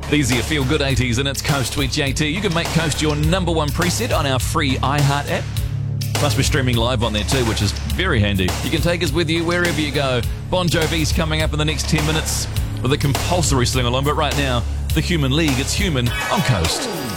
These are your feel-good 80s and it's Coast with JT. You can make Coast your number one preset on our free iHeart app. Plus, we're streaming live on there too, which is very handy. You can take us with you wherever you go. Bon Jovi's coming up in the next 10 minutes with a compulsory sing-along. But right now, the Human League, it's Human on Coast.